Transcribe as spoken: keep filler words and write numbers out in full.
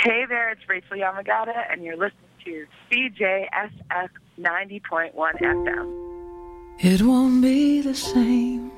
Hey there, it's Rachel Yamagata, and you're listening to C J S F ninety point one F M. It won't be the same